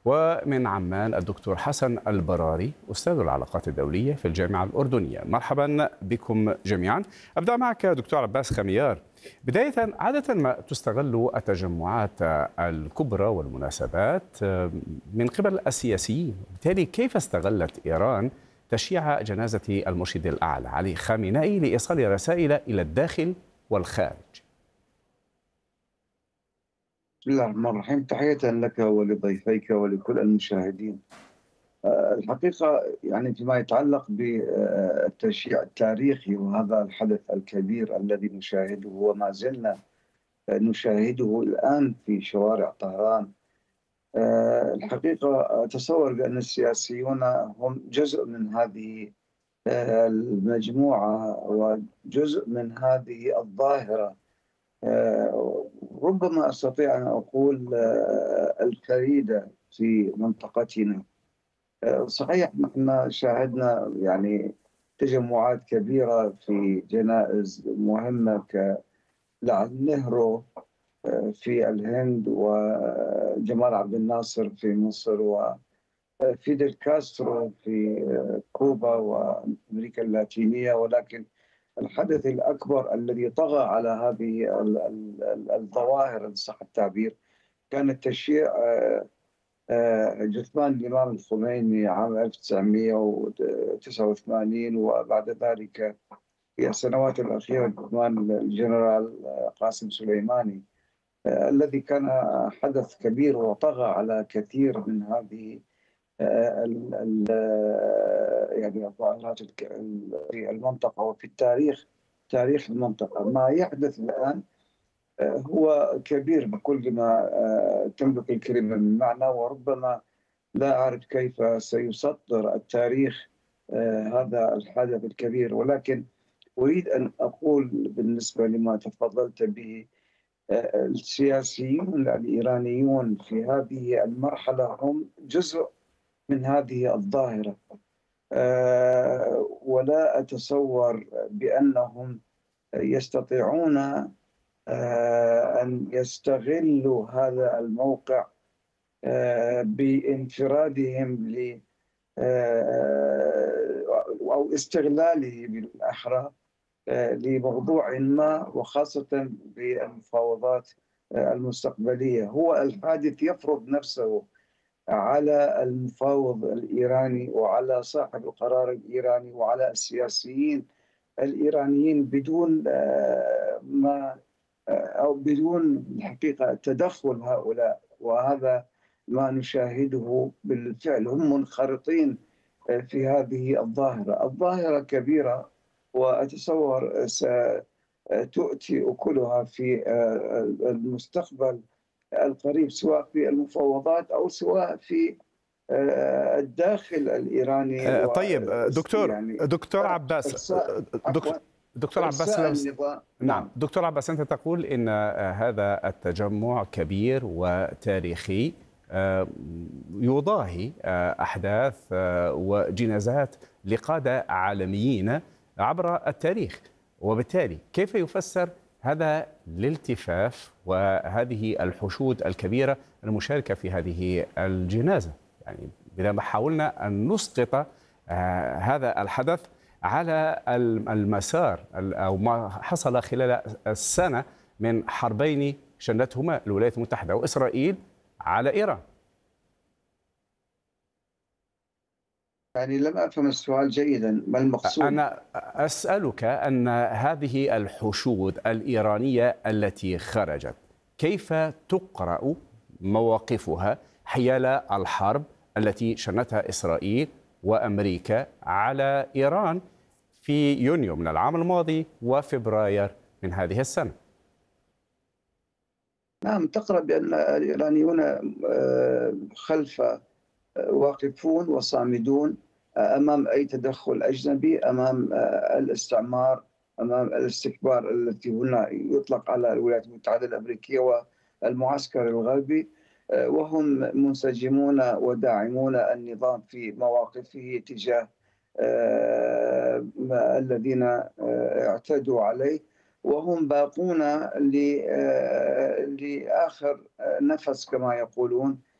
ومن عمان الدكتور حسن البراري أستاذ العلاقات الدولية في الجامعة الأردنية. مرحبا بكم جميعا. أبدأ معك دكتور عباس خميار. بداية، عادة ما تستغل التجمعات الكبرى والمناسبات من قبل السياسيين، بالتالي كيف استغلت إيران تشييع جنازة المرشد الأعلى علي خامنئي لإيصال رسائل إلى الداخل والخارج؟ بسم الله الرحمن الرحيم. تحية لك ولضيفيك ولكل المشاهدين. الحقيقة يعني فيما يتعلق بالتشييع التاريخي وهذا الحدث الكبير الذي نشاهده وما زلنا نشاهده الآن في شوارع طهران، الحقيقة أتصور بأن السياسيون هم جزء من هذه المجموعة وجزء من هذه الظاهرة. ربما أستطيع أن أقول الفريدة في منطقتنا. صحيح نحن شاهدنا يعني تجمعات كبيرة في جنائز مهمة كلاعب نهرو في الهند، وجمال عبد الناصر في مصر، وفيدل كاسترو في كوبا وأمريكا اللاتينية. ولكن الحدث الأكبر الذي طغى على هذه الظواهر إن صح التعبير كان تشييع جثمان الإمام الخميني عام 1989، وبعد ذلك في السنوات الأخيرة جثمان الجنرال قاسم سليماني، الذي كان حدث كبير وطغى على كثير من هذه يعني الظاهرات في المنطقة وفي تاريخ المنطقة. ما يحدث الآن هو كبير بكل ما تملك الكلمة من معنى، وربما لا أعرف كيف سيسطر التاريخ هذا الحدث الكبير. ولكن أريد أن أقول بالنسبة لما تفضلت به، السياسيون الإيرانيون في هذه المرحلة هم جزء من هذه الظاهرة، ولا أتصور بأنهم يستطيعون أن يستغلوا هذا الموقع بانفرادهم أو استغلاله بالأحرى لموضوع ما، وخاصة بالمفاوضات المستقبلية. هو الحادث يفرض نفسه على المفاوض الإيراني وعلى صاحب القرار الإيراني وعلى السياسيين الإيرانيين بدون ما أو بدون الحقيقة تدخل هؤلاء. وهذا ما نشاهده بالفعل، هم منخرطين في هذه الظاهرة كبيرة، وأتصور ستؤتي أكلها في المستقبل القريب، سواء في المفاوضات أو سواء في الداخل الإيراني. طيب يعني دكتور عباس، عفوا دكتور عباس، إرساء النظام. نعم دكتور عباس، أنت تقول إن هذا التجمع كبير وتاريخي يضاهي أحداث وجنازات لقادة عالميين عبر التاريخ، وبالتالي كيف يفسر هذا الالتفاف وهذه الحشود الكبيرة المشاركة في هذه الجنازة؟ يعني إذا ما حاولنا أن نسقط هذا الحدث على المسار أو ما حصل خلال السنة من حربين شنتهما الولايات المتحدة وإسرائيل على إيران. يعني لم أفهم السؤال جيدا، ما المقصود؟ أنا أسألك أن هذه الحشود الإيرانية التي خرجت كيف تقرأ مواقفها حيال الحرب التي شنتها إسرائيل وأمريكا على إيران في يونيو من العام الماضي وفبراير من هذه السنة؟ نعم، تقرأ بأن الإيرانيون خلف واقفون وصامدون أمام أي تدخل أجنبي، أمام الاستعمار، أمام الاستكبار التي هنا يطلق على الولايات المتحدة الأمريكية والمعسكر الغربي، وهم منسجمون وداعمون النظام في مواقفه تجاه الذين اعتدوا عليه، وهم باقون لآخر نفس كما يقولون